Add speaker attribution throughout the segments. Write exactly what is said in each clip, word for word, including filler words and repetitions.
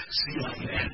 Speaker 1: CIN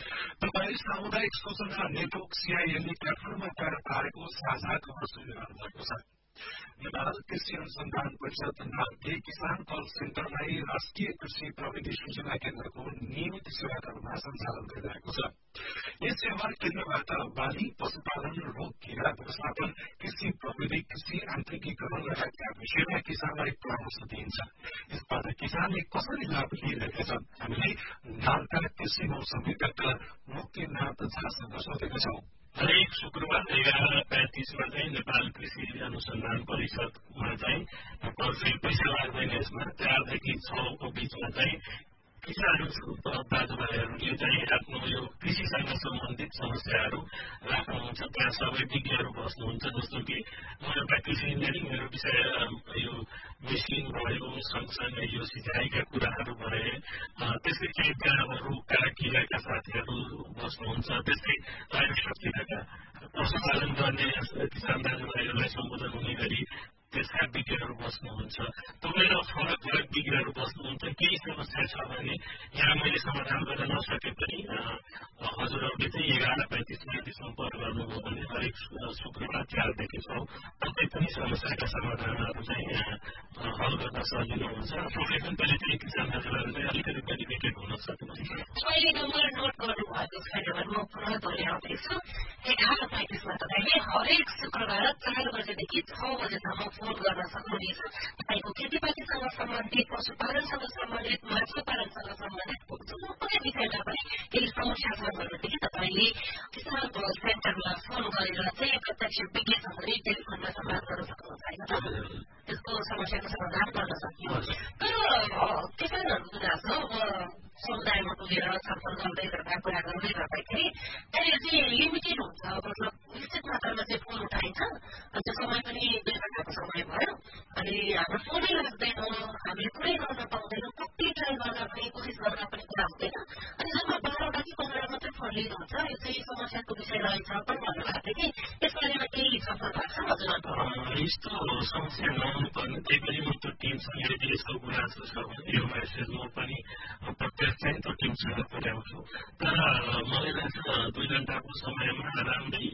Speaker 1: तपाईँ सामुदायिक सूचना नेटवर्क सीआईएनले काठमाडौँमा तयार पारेको साझा खबर सुनिरहनु भएको छ। नेपाल कृषि अनुसन्धान परिषद नार्के किसान कल सेन्टरलाई राष्ट्रिय कृषि प्रविधि सूचना केन्द्रको नियमित सेवाहरूमा सञ्चालन गरिरहेको छ। यस सेवा केन्द्रबाट बाली पशुपालन रोग कीड़ा व्यवस्थापन कृषि प्रविधि कृषि आन्तरिकीकरण लगायतका विषयमा किसानलाई परामर्श दिइन्छ। यसबाट किसानले कसरी लाभ लिइरहेका छन् हामीले नार्का कृषि मौसमीबाट मुक्तिनाथ झासँग सोधेका छौं।
Speaker 2: हरेक शुक्रबार एघार पैंतिसमा चाहिँ नेपाल कृषि अनुसन्धान परिषदमा चाहिँ कसै पैसा लाग्दैन। यसमा चारदेखि छको बीचमा चाहिँ किसान दाजुभाइहरूले चाहिँ आफ्नो यो कृषिसँग सम्बन्धित समस्याहरू राख्नुहुन्छ। त्यहाँ सबै विज्ञहरू बस्नुहुन्छ। जस्तो कि म एउटा कृषि इन्जिनियरिङ मेरो विषय यो मेसिन भयो, सँगसँगै यो सिँचाइका कुराहरू भए, त्यसै चाहिँ त्यहाँ रुखका किराका साथीहरू बस्नुहुन्छ। त्यस्तै लाइभस्टकतिरका पशुपालन गर्ने किसान दाजुभाइहरूलाई सम्बोधन हुने गरी त्यसका विज्ञहरू बस्नुहुन्छ। तपाईँले फरक फरक विज्ञहरू बस्नुहुन्छ। केही समस्या छ भने यहाँ मैले समाधान गर्न नसके पनि हजुरहरूले चाहिँ एघार पैंतिसमा सम्पर्क गर्नुभयो भने हरेक शुक्रबार चारदेखि छ तपाईँ पनि समस्याका समाधानहरू चाहिँ यहाँ हल गर्न सजिलो हुन्छ। प्रोफेसन पनि चाहिँ किसान दाजुभाइहरू चाहिँ अलिकति डेडिकेटेड हुन सक्नुहुन्छ।
Speaker 3: अहिले नम्बर नोट गर्नुभएको छैन भने म पुनः दोहोऱ्याउँदैछु। एघार पैंतिसमा तपाईँले हरेक शुक्रबार चार बजेदेखि छ बजेसम्म फोन गर्न सक्नुहुनेछ। तपाईँको खेतीपातीसँग सम्बन्धित, पशुपालनसँग सम्बन्धित, माछा पालनसँग सम्बन्धित कुनै विषयमा पनि केही समस्या छ भनेदेखि तपाईँले किसान कल सेन्टरमा फोन गरेर चाहिँ प्रत्यक्ष विज्ञसँग नै टेलिफोनमा संवाद गर्न सक्नुहुन्छ होइन। त्यसको समस्याको समाधान गर्न सकिन्छ। तर किसानहरूको गुनासो समुदायमा पुगेर छलफल गर्दै गर्दा कुरा गर्दै गर्दाखेरि त्यहाँनिर चाहिँ लिमिटेड हुन्छ। मतलब निश्चित मात्रामा चाहिँ फोन उठाइन्छ। अन्त समय पनि दुई घण्टाको समय भयो। अनि हाम्रो फोनै लाग्दैन, हामीले कुरै गर्न पाउँदैनौँ। कति ट्राई गर्दा पनि कोसिस गर्दा पनि कुरा हुँदैन। अनि जम्मा बाह्रवटा कि पन्ध्र मात्रै फोन लिनुहुन्छ। यो चाहिँ समस्याको विषय रहेछ पनि भन्नुभएको थियो कि यस बारेमा केही छलफल भएको छ हजुर?
Speaker 2: यस्तो समस्या नहुनु पर्ने, त्यही पनि म त्यो टिमसँग यदि यस्तो गुनासो छ भने यो मेसेज म पनि प्रत्यक्ष चाहिँ त्यो टिमसँग पुर्याउँछु। तर मलाई लाग्छ दुई घण्टाको समयमा राम्रै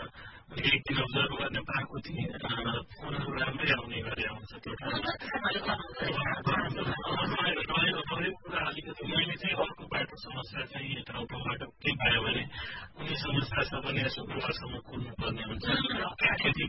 Speaker 2: एक दिन अब्जर्भ गर्न पाएको थिएँ। फोनहरू राम्रै आउने गरी आउँछ। त्यो कुरा अलिकति मैले चाहिँ अर्को बाटो समस्या चाहिँ टाउको बाटो के पायो भने कुनै समस्या छ भने शुक्रबारसम्म कुर्नुपर्ने हुन्छ।